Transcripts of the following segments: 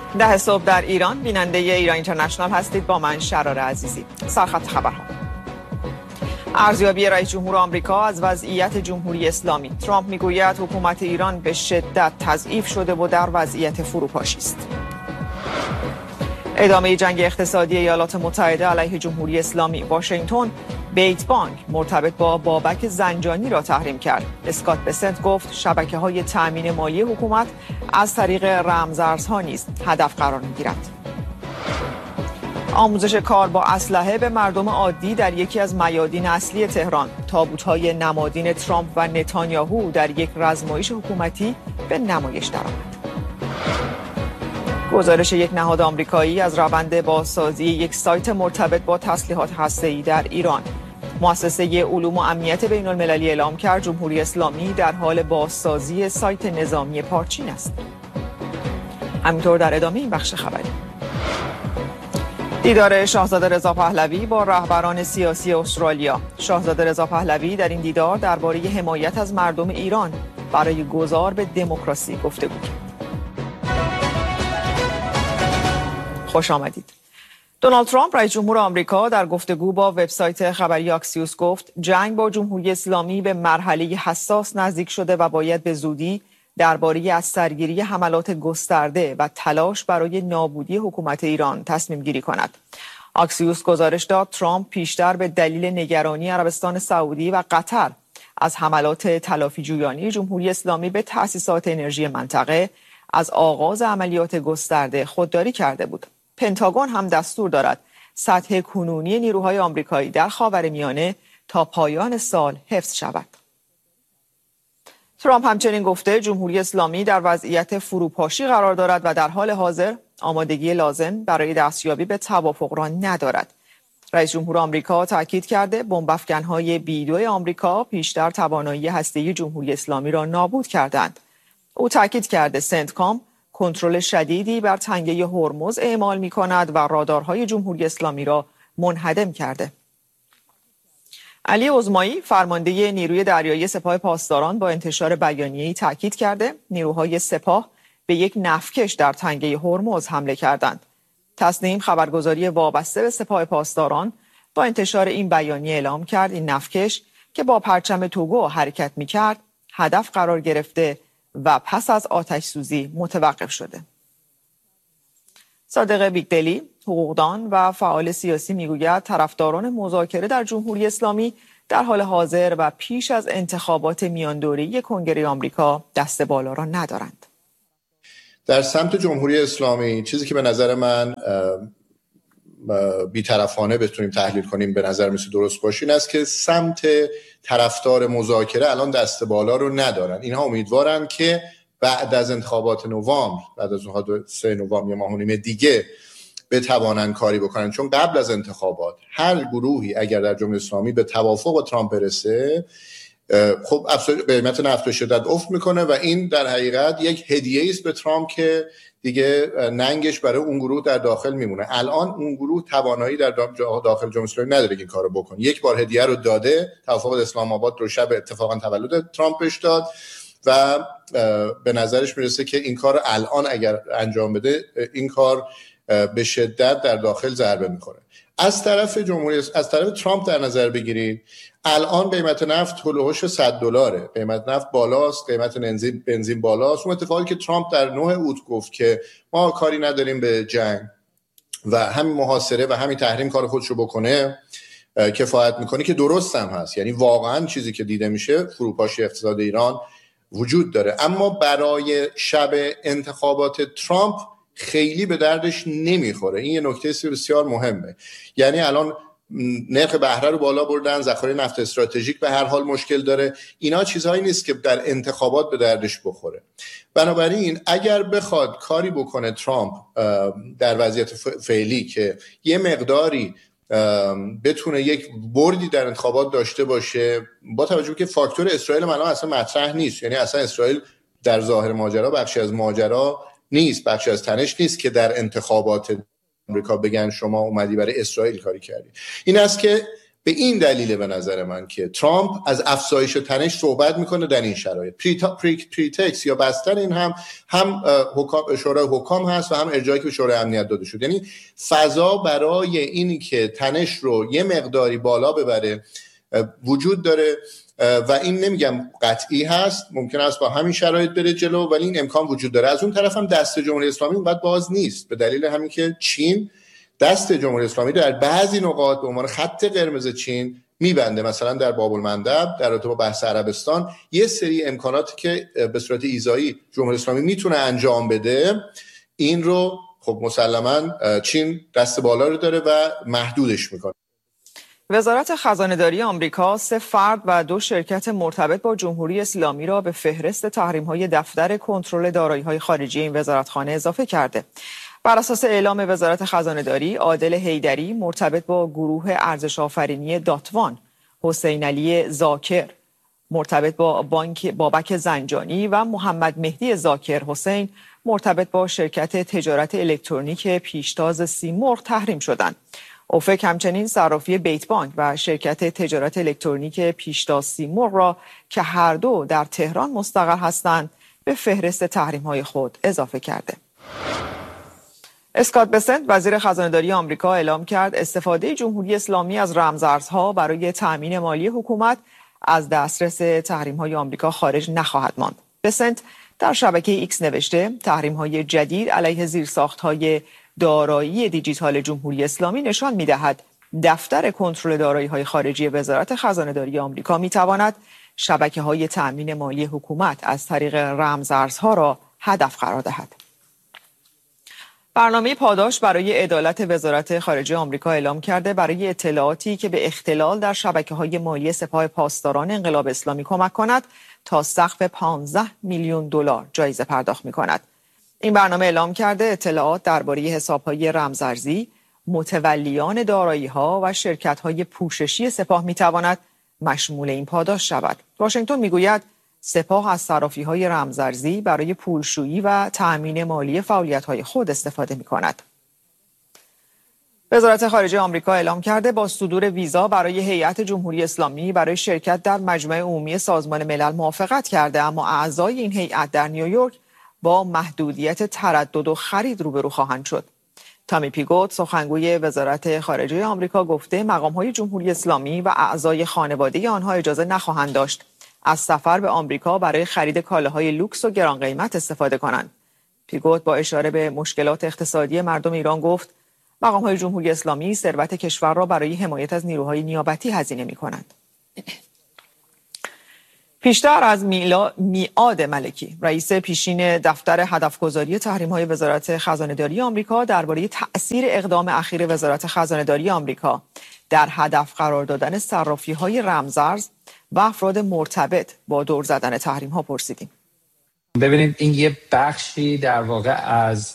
ده صبح در ایران، بیننده ایران اینترنشنال هستید. با من شرار عزیزی. سرخط خبرها. ارزیابی رئیس جمهور آمریکا از وضعیت جمهوری اسلامی. ترامپ میگوید حکومت ایران به شدت تضعیف شده و در وضعیت فروپاشی است. ادامه جنگ اقتصادی ایالات متحده علیه جمهوری اسلامی. واشنگتن بیت بانک مرتبط با بابک زنجانی را تحریم کرد. اسکات بسنت گفت شبکه‌های تأمین مالی حکومت از طریق رمزارزها نیز هدف قرار می‌گیرد. آموزش کار با اسلحه به مردم عادی در یکی از میادین اصلی تهران. تابوت‌های نمادین ترامپ و نتانیاهو در یک رزمایش حکومتی به نمایش درآمد. گزارش یک نهاد آمریکایی از روند بازسازی یک سایت مرتبط با تسلیحات هسته‌ای در ایران. مؤسسه علوم و امنیت بین‌المللی اعلام کرد جمهوری اسلامی در حال بازسازی سایت نظامی پارچین است. همینطور در ادامه این بخش خبری. دیدار شاهزاده رضا پهلوی با رهبران سیاسی استرالیا. شاهزاده رضا پهلوی در این دیدار درباره حمایت از مردم ایران برای گذار به دموکراسی گفتگو کرد. خوش آمدید. دونالد ترامپ رئیس جمهور آمریکا در گفتگو با وبسایت خبری آکسیوس گفت جنگ با جمهوری اسلامی به مرحله حساس نزدیک شده و باید به زودی درباره از سرگیری حملات گسترده و تلاش برای نابودی حکومت ایران تصمیم گیری کند. آکسیوس گزارش داد ترامپ پیشتر به دلیل نگرانی عربستان سعودی و قطر از حملات تلافی جویانه جمهوری اسلامی به تأسیسات انرژی منطقه از آغاز عملیات گسترده خودداری کرده بود. پنتاگون هم دستور دارد سطح کنونی نیروهای آمریکایی در خاورمیانه تا پایان سال حفظ شود. ترامپ همچنین گفته جمهوری اسلامی در وضعیت فروپاشی قرار دارد و در حال حاضر آمادگی لازم برای دستیابی به توافق را ندارد. رئیس جمهور آمریکا تاکید کرده بمب‌افکن‌های B-2 آمریکا پیشتر توانایی هسته‌ای جمهوری اسلامی را نابود کردند. او تاکید کرده سنتکام کنترل شدیدی بر تنگه هرمز اعمال می‌کند و رادارهای جمهوری اسلامی را منهدم کرده. علی عظمایی فرمانده نیروی دریایی سپاه پاسداران با انتشار بیانیه‌ای تاکید کرده نیروهای سپاه به یک نفتکش در تنگه هرمز حمله کردند. تصنیم خبرگزاری وابسته به سپاه پاسداران با انتشار این بیانیه اعلام کرد این نفتکش که با پرچم توگو حرکت می‌کرد هدف قرار گرفته و پس از آتش سوزی متوقف شده. صادق بیگدلی، حقوقدان و فعال سیاسی میگوید طرفداران مذاکره در جمهوری اسلامی در حال حاضر و پیش از انتخابات میاندوره‌ای کنگره آمریکا دست بالا را ندارند. در سمت جمهوری اسلامی چیزی که به نظر من بی‌طرفانه بتونیم تحلیل کنیم به نظر میسه درست باشه این است که سمت طرفدار مذاکره الان دست بالا رو ندارن. اینها امیدوارن که بعد از انتخابات نوامبر، بعد از 3 نوامبر یا ماه و نیم دیگه بتوانن کاری بکنن، چون قبل از انتخابات هر گروهی اگر در جمهوری اسلامی به توافق با ترامپ برسه خب قیمت نفت به شدت افت میکنه و این در حقیقت یک هدیه است به ترامپ که دیگه ننگش برای اون گروه در داخل میمونه. الان اون گروه توانایی در داخل جمهوری اسلامی نداره که این کارو بکنه. یک بار هدیه رو داده، توافق اسلام آباد رو شب اتفاقا تولد ترامپ بهش داد و به نظرش میرسه که این کار الان اگر انجام بده این کار به شدت در داخل ضربه میخوره. از طرف ترامپ در نظر بگیرید الان قیمت نفت هلوهوش $100، قیمت نفت بالاست، قیمت بنزین بالاست. اون اتفاقی که ترامپ در 9 اوت گفت که ما کاری نداریم به جنگ و همین محاصره و همین تحریم کار خودشو بکنه کفایت میکنه که درست هم هست. یعنی واقعا چیزی که دیده میشه فروپاشی اقتصاد ایران وجود داره، اما برای شب انتخابات ترامپ خیلی به دردش نمیخوره. این یه نکته بسیار مهمه. یعنی الان نرخ بهره رو بالا بردن، ذخایر نفت استراتژیک به هر حال مشکل داره. اینا چیزهایی نیست که در انتخابات به دردش بخوره. بنابراین اگر بخواد کاری بکنه ترامپ در وضعیت فعلی که یه مقداری بتونه یک بردی در انتخابات داشته باشه، با توجه که فاکتور اسرائیل الان اصلا مطرح نیست، یعنی اصلا اسرائیل در ظاهر ماجرا بخشی از ماجرا نیست، بخشی از تنش نیست که در انتخابات آمریکا بگن شما اومدی برای اسرائیل کاری کردی. این است که به این دلیل به نظر من که ترامپ از افزایش تنش صحبت میکنه در این شرایط. پریتکس یا بستر این هم شورای حکام هست و هم ارجاعی که به شورای امنیت داده شد. یعنی فضا برای اینی که تنش رو یه مقداری بالا ببره وجود داره و این نمیگم قطعی هست، ممکن است با همین شرایط بره جلو، ولی این امکان وجود داره. از اون طرف هم دست جمهوری اسلامی اونقدر باز نیست، به دلیل همین که چین دست جمهوری اسلامی در بعضی نقاط به عنوان خط قرمز چین میبنده. مثلا در باب المندب، در رابطه با بحث عربستان، یه سری امکاناتی که به صورت ایذایی جمهوری اسلامی میتونه انجام بده، این رو خب مسلماً چین دست بالا رو داره و محدودش میکنه. وزارت خزانه‌داری آمریکا 3 فرد و 2 شرکت مرتبط با جمهوری اسلامی را به فهرست تحریم‌های دفتر کنترل دارایی‌های خارجی این وزارتخانه اضافه کرده. بر اساس اعلام وزارت خزانه‌داری، عادل حیدری مرتبط با گروه ارزش آفرینی داتوان، حسین علی زاکر مرتبط با بانک بابک زنجانی و محمد مهدی زاکر حسین مرتبط با شرکت تجارت الکترونیک پیشتاز سیمرغ تحریم شدند. اوفک همچنین صرافی بیت بانک و شرکت تجارت الکترونیک پیشتاز سیمرغ را که هر دو در تهران مستقر هستند به فهرست تحریم‌های خود اضافه کرده. اسکات بسنت وزیر خزانه‌داری آمریکا اعلام کرد استفاده جمهوری اسلامی از رمزارزها برای تأمین مالی حکومت از دسترس تحریم‌های آمریکا خارج نخواهد ماند. بسنت در شبکه ایکس نوشته تحریم‌های جدید علیه زیرساخت‌های دارایی دیجیتال جمهوری اسلامی نشان می‌دهد دفتر کنترل دارایی‌های خارجی وزارت خزانه‌داری آمریکا می‌تواند شبکه‌های تأمین مالی حکومت از طریق رمزارزها را هدف قرار دهد. برنامه پاداش برای عدالت وزارت خارجه آمریکا اعلام کرده برای اطلاعاتی که به اختلال در شبکه‌های مالی سپاه پاسداران انقلاب اسلامی کمک کند تا سقف 15 میلیون دلار جایزه پرداخت می‌کند. این برنامه اعلام کرده اطلاعات درباره حساب‌های رمزارزی، متولیان دارایی‌ها و شرکت‌های پوششی سپاه می‌تواند مشمول این پاداش شود. واشنگتن می‌گوید سپاه از صرافی‌های رمزارزی برای پولشویی و تأمین مالی فعالیت‌های خود استفاده می‌کند. وزارت خارجه آمریکا اعلام کرده با صدور ویزا برای هیئت جمهوری اسلامی برای شرکت در مجمع عمومی سازمان ملل موافقت کرده، اما اعضای این هیئت در نیویورک با محدودیت تردد و خرید روبرو خواهند شد. تامی پیگوت سخنگوی وزارت خارجه آمریکا گفته مقام‌های جمهوری اسلامی و اعضای خانواده آنها اجازه نخواهند داشت از سفر به آمریکا برای خرید کالاهای لوکس و گران قیمت استفاده کنند. پیگوت با اشاره به مشکلات اقتصادی مردم ایران گفت مقام‌های جمهوری اسلامی ثروت کشور را برای حمایت از نیروهای نیابتی هزینه می‌کنند. پیشتر از میعاد ملکی رئیس پیشین دفتر هدفگذاری تحریم‌های وزارت خزانه‌داری آمریکا درباره تأثیر اقدام اخیر وزارت خزانه‌داری آمریکا در هدف قرار دادن صرافی‌های رمزارز و افراد مرتبط با دور زدن تحریم‌ها پرسیدیم. ببینید این یه بخشی در واقع از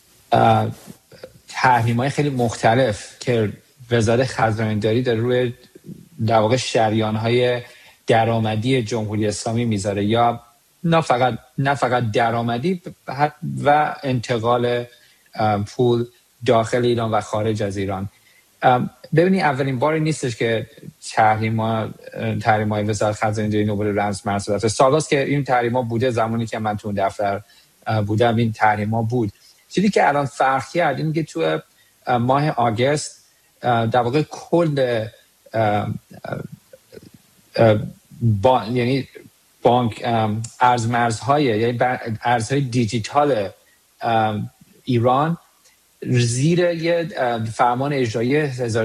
تحریم‌های خیلی مختلف که وزارت خزانه‌داری داره روی در واقع شریان‌های درآمدی جمهوری اسلامی میذاره، یا نه فقط درآمدی و انتقال پول داخل ایران و خارج از ایران. ببینید اولین باری نیستش که تحریم‌های وزارت خزانه‌داری نوبل رمز مرز سالاست که این تحریم‌ها بوده. زمانی که من تو دفتر بودم این تحریم‌ها بود. چیزی که الان فرق کرد اینه که تو ماه آگوست در واقع کل یعنی بانک ارزمرزهای یعنی ارزهای دیجیتال ایران زیر یه فرمان اجرایی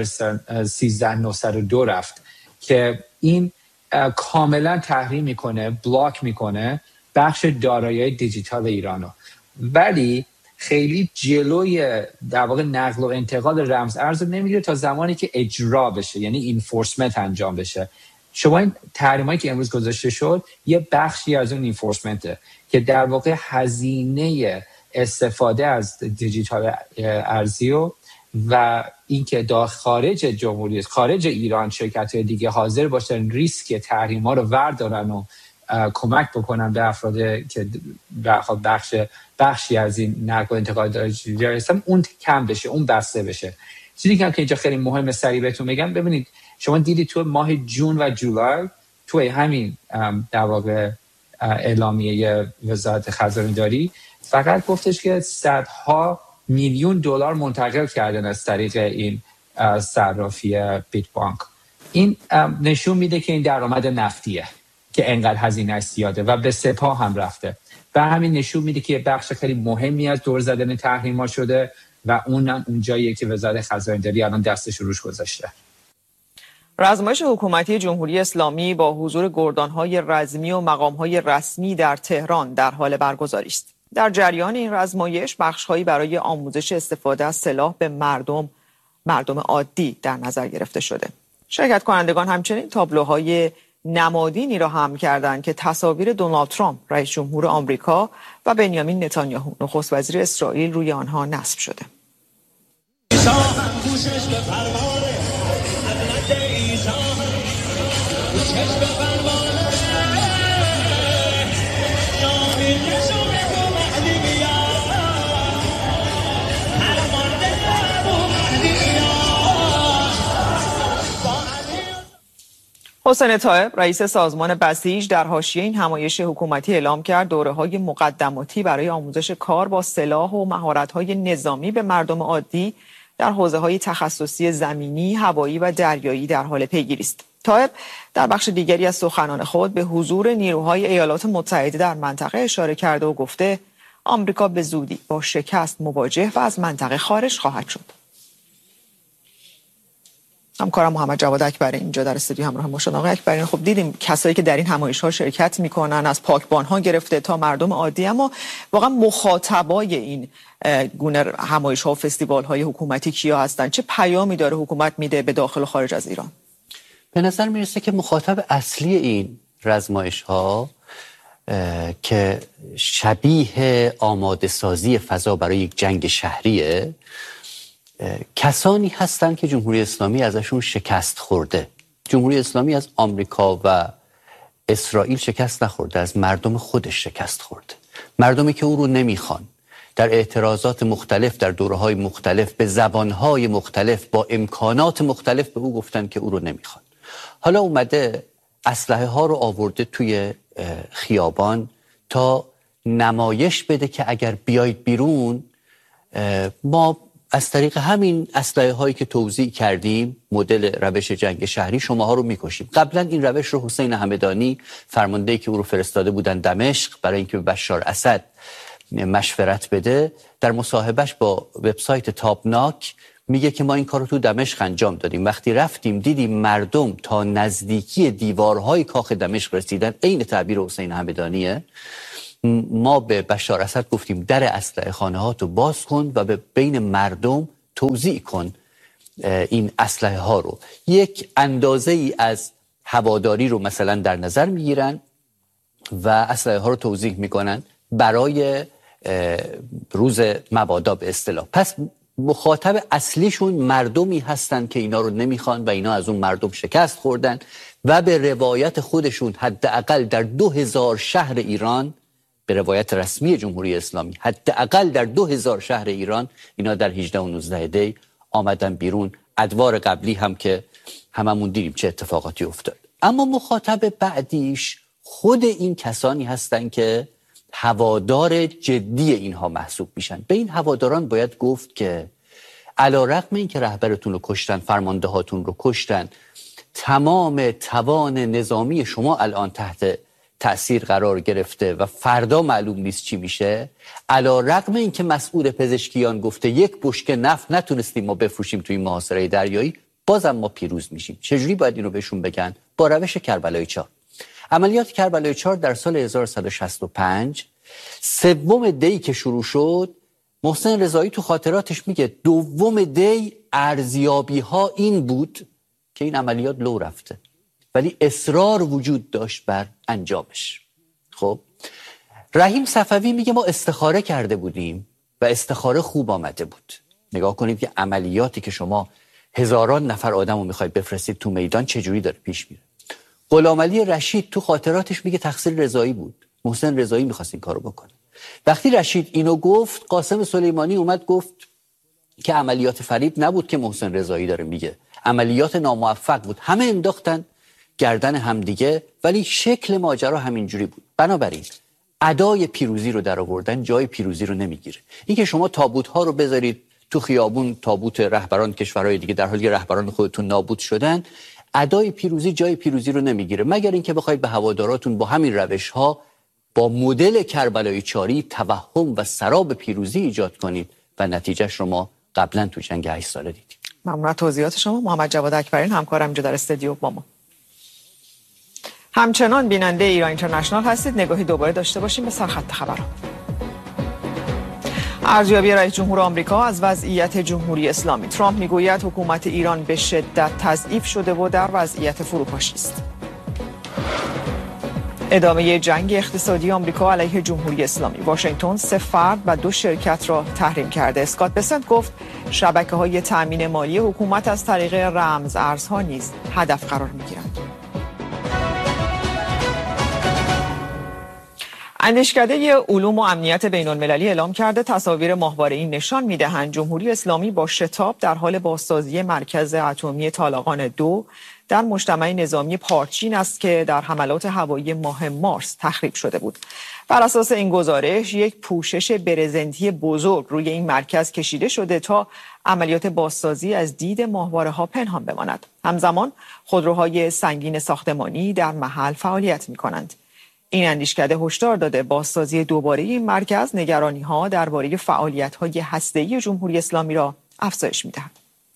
13902 رفت که این کاملا تحریم میکنه، بلاک میکنه بخش دارایی دیجیتال ایرانو، ولی خیلی جلوی در واقع نقل و انتقال رمز ارز نمیگیره تا زمانی که اجرا بشه، یعنی انفورسمنت انجام بشه. شما این تحریمایی که امروز گذاشته شد یه بخشی از اون انفورسمنته که در واقع هزینه استفاده از دیجیتال ارزی و اینکه خارج جمهوری خارج ایران شرکت‌های دیگه حاضر باشن ریسک تحریم‌ها رو وردارن و کمک بکنن به افراد که بخشی از این نقل و انتقال دارایی هستن، اون کم بشه، اون بسته بشه. چیزی که اینجا خیلی مهمه سریع بهتون بگم، ببینید شما دیدی تو ماه جون و جولای توی همین در واقع اعلامیه وزارت خزانه‌داری فقط گفتش که صدها میلیون دلار منتقل کردن از طریق این صرافی بیت بانک. این نشون میده که این درآمد نفتیه که انقدر هزینه‌اش زیاده و به سپاه هم رفته و همین نشون میده که بخش خیلی مهمی از دور زدن تحریم‌ها شده و اونم اونجاییه که وزارت خزانه‌داری الان دستش روش گذاشته. رزمایش حکومتی جمهوری اسلامی با حضور گردان‌های رزمی و مقام‌های رسمی در تهران در حال برگزاری است. در جریان این رزمایش بخش‌هایی برای آموزش استفاده از سلاح به مردم عادی در نظر گرفته شده. شرکت کنندگان همچنین تابلوهای نمادینی را هم کردند که تصاویر دونالد ترامپ رئیس جمهور آمریکا و بنیامین نتانیاهو نخست وزیر اسرائیل روی آنها نصب شده. حسین طایب رئیس سازمان بسیج در حاشیه این همایش حکومتی اعلام کرد دوره‌های مقدماتی برای آموزش کار با سلاح و مهارت‌های نظامی به مردم عادی در حوزه‌های تخصصی زمینی، هوایی و دریایی در حال پیگیری است. طایب در بخش دیگری از سخنان خود به حضور نیروهای ایالات متحده در منطقه اشاره کرده و گفته آمریکا به زودی با شکست مواجه و از منطقه خارج خواهد شد. همکارم محمد جواد اکبری اینجا در استودیو همراه ما شد. آقای اکبری، خب دیدیم کسایی که در این همایش‌ها شرکت میکنن از پاکبان‌ها گرفته تا مردم عادی، اما واقعا مخاطبای این گونه همایش‌ها و فستیوال‌های حکومتی کیا هستن؟ چه پیامی داره حکومت میده به داخل و خارج از ایران؟ به نظر میرسه که مخاطب اصلی این رزمایش‌ها که شبیه آماده سازی فضا برای یک جنگ شهریه، کسانی هستند که جمهوری اسلامی ازشون شکست خورده. جمهوری اسلامی از آمریکا و اسرائیل شکست نخورده، از مردم خودش شکست خورده. مردمی که او رو نمیخوان، در اعتراضات مختلف در دوره‌های مختلف به زبان‌های مختلف با امکانات مختلف به او گفتن که او رو نمیخوان. حالا اومده اسلحه ها رو آورده توی خیابان تا نمایش بده که اگر بیایید بیرون ما از طریق همین اسلحه هایی که توزیع کردیم، مدل روش جنگ شهری، شماها رو میکشیم. قبلا این روش رو حسین همدانی فرماندهی که او رو فرستاده بودن دمشق برای اینکه به بشار اسد مشورت بده، در مصاحبهش با وبسایت تابناک میگه که ما این کار رو تو دمشق انجام دادیم. وقتی رفتیم دیدیم مردم تا نزدیکی دیوارهای کاخ دمشق رسیدن، عین تعبیر حسین همدانیه، ما به بشار اسد گفتیم در اسلحه خانه ها تو باز کن و به بین مردم توزیع کن این اسلحه ها رو. یک اندازه ای از هواداری رو مثلا در نظر میگیرن و اسلحه ها رو توزیع میکنن برای روز مبادا به اصطلاح. پس مخاطب اصلیشون مردمی هستن که اینا رو نمیخوان و اینا از اون مردم شکست خوردن و به روایت خودشون حداقل در 2000 شهر ایران، به روایت رسمی جمهوری اسلامی حداقل در 2000 شهر ایران اینا در 18 و 19 دی آمدن بیرون. ادوار قبلی هم که هممون دیدیم چه اتفاقاتی افتاد. اما مخاطب بعدیش خود این کسانی هستن که هوادار جدی اینها محسوب میشن. به این هواداران باید گفت که علیرغم اینکه رهبرتون رو کشتن، فرمانده هاتون رو کشتن، تمام توان نظامی شما الان تحت تأثیر قرار گرفته و فردا معلوم نیست چی میشه، علیرغم اینکه مسئول پزشکیان گفته یک بشکه نفت نتونستیم ما بفروشیم توی محاصره دریایی، بازم ما پیروز میشیم. چجوری باید اینو بهشون بگن؟ با روش کربلای 4. عملیات کربلای 4 در سال 1165 سوم دی که شروع شد، محسن رضایی تو خاطراتش میگه دوم دی ارزیابی ها این بود که این عملیات لو رفته، ولی اصرار وجود داشت بر انجامش. خب رحیم صفوی میگه ما استخاره کرده بودیم و استخاره خوب آمده بود. نگاه کنید که عملیاتی که شما هزاران نفر آدم رو میخواید بفرستید تو میدان چجوری داره پیش میره. غلامعلی رشید تو خاطراتش میگه تقصیر رضایی بود، محسن رضایی میخواست این کارو بکنه. وقتی رشید اینو گفت، قاسم سلیمانی اومد گفت که عملیات فریب نبود که محسن رضایی داره میگه، عملیات ناموفق بود، همه انداختن گردن همدیگه، ولی شکل ماجرا همینجوری بود. بنابراین ادای پیروزی رو در آوردن جای پیروزی رو نمیگیره. این که شما تابوت‌ها رو بذارید تو خیابون، تابوت رهبران کشورهای دیگه، در حالی که رهبران خودتون نابود شدن، ادای پیروزی جای پیروزی رو نمیگیره، مگر اینکه بخواید به هواداراتون با همین روش‌ها با مدل کربلای 4 توهم و سراب پیروزی ایجاد کنید و نتیجهش رو ما قبلا تو جنگ 8 ساله دیدیم. ممنون از توضیحات شما. محمد جواد اکبرین همکارم اینجا در استودیو با ما. همچنان بیننده ایران اینترنشنال هستید. نگاهی دوباره داشته باشیم به سرخط خبرها. ارزیابی رئیس جمهور آمریکا از وضعیت جمهوری اسلامی. ترامپ میگوید حکومت ایران به شدت تضعیف شده و در وضعیت فروپاشی است. ادامه جنگ اقتصادی آمریکا علیه جمهوری اسلامی. واشنگتن 3 فرد و 2 شرکت را تحریم کرده. اسکات بسنت گفت شبکه‌های تأمین مالی حکومت از طریق رمز ارزها نیز هدف قرار می‌گیرند. اندیشکده علوم و امنیت بین‌المللی اعلام کرده تصاویر ماهواره‌ای نشان می‌دهند جمهوری اسلامی با شتاب در حال بازسازی مرکز اتمی طالقان 2 در مجتمع نظامی پارچین است که در حملات هوایی ماه مارس تخریب شده بود. بر اساس این گزارش یک پوشش برزنتی بزرگ روی این مرکز کشیده شده تا عملیات بازسازی از دید ماهواره‌ها پنهان بماند. همزمان خودروهای سنگین ساختمانی در محل فعالیت می‌کنند. این اندیشکده هشدار داده بازسازی دوباره این مرکز نگرانی‌ها درباره فعالیت‌های هسته‌ای جمهوری اسلامی را افزایش می‌دهد.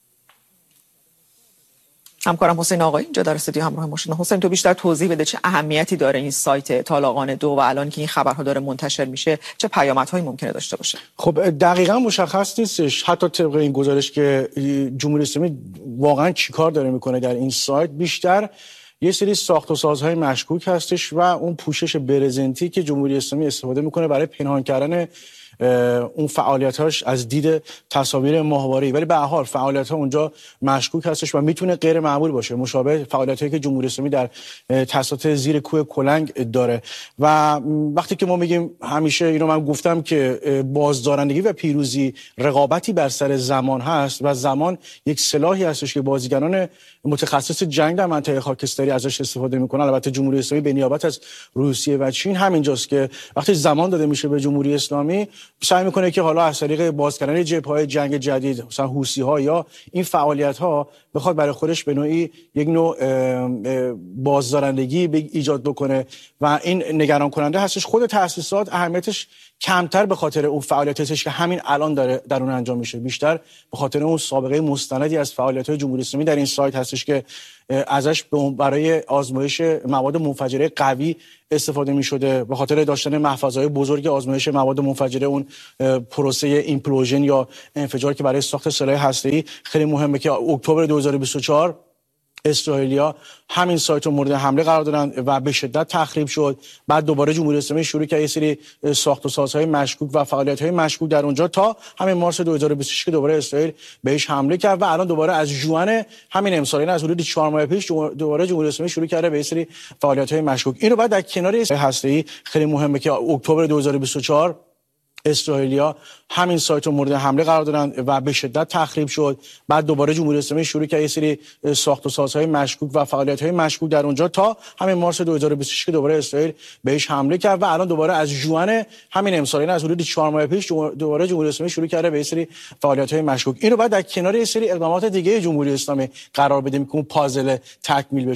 همکارم حسین آقایی اینجا در استودیو همراه ما شدن. حسین، تو بیشتر توضیح بده چه اهمیتی داره این سایت طالقان 2 و الان که این خبرها داره منتشر میشه چه پیامدهایی ممکنه داشته باشه؟ خب دقیقاً مشخص نیستش حتی طبق این گزارش که جمهوری اسلامی واقعاً چیکار داره میکنه در این سایت. بیشتر یه سری ساخت و سازهای مشکوک هستش و اون پوشش برزنتی که جمهوری اسلامی استفاده میکنه برای پنهان کردن اون فعالیتاش از دید تصاویر ماهواره‌ای، ولی به هر حال فعالیت‌ها اونجا مشکوک هستش و میتونه غیر معمول باشه، مشابه فعالیتایی که جمهوری اسلامی در تساطع زیر کوه کلنگ داره. و وقتی که ما میگیم، همیشه اینو من گفتم که بازدارندگی و پیروزی رقابتی بر سر زمان هست و زمان یک سلاحی هستش که بازیگران متخصص جنگ در منطقه خاکستری ازش استفاده میکنن. البته جمهوری اسلامی به نیابت از روسیه و چین همینجاست که وقتی زمان داده میشه به جمهوری اسلامی سعی میکنه که حالا از طریق باز کردن جبهه‌های جنگ جدید، مثلا حوثی‌ها یا این فعالیت‌ها، بخواد برای خودش به نوعی یک نوع بازدارندگی ایجاد بکنه و این نگران کننده هستش. خود تأسیسات اهمیتش کمتر به خاطر اون فعالیتش که همین الان داره در اون انجام میشه، بیشتر به خاطر اون سابقه مستندی از فعالیت‌های جمهوری اسلامی در این سایت هستش که ازش برای آزمایش مواد منفجره قوی استفاده می‌شده. به خاطر داشتن محفظه‌های بزرگ آزمایش مواد منفجره، اون پروسه ایمپلوژن یا انفجار که برای ساخت سلاح هسته‌ای خیلی مهمه که اکتبر 2024 اسرائیلیا همین سایت رو مورد حمله قرار دادن و به شدت تخریب شد. بعد دوباره جمهوری اسلامی شروع کرد یه سری ساخت و سازهای مشکوک و فعالیت‌های مشکوک در اونجا تا همین مارس 2026 که دوباره اسرائیل بهش حمله کرد و الان دوباره از ژوئن همین امسال، یعنی از حدود 4 ماه پیش، دوباره جمهوری اسلامی شروع کرده به یه سری فعالیت‌های مشکوک. اینو بعد در کنار هسته‌ای خیلی مهمه که اکتبر 2024 اسرائیلیا همین سایت رو مورد حمله قرار دادن و به شدت تخریب شد. بعد دوباره جمهوری اسلامی شروع کرد یه سری ساخت و سازهای مشکوک و فعالیت‌های مشکوک در اونجا تا همین مارس 2026 که دوباره اسرائیل بهش حمله کرد و الان دوباره از ژوئن همین امسال، یعنی از حدود 4 ماه پیش، دوباره جمهوری اسلامی شروع کرده به یه سری فعالیت‌های مشکوک. اینو بعد در کنار یه سری اقدامات دیگه جمهوری اسلامی قرار بدیم که اون پازل تکمیل بشه.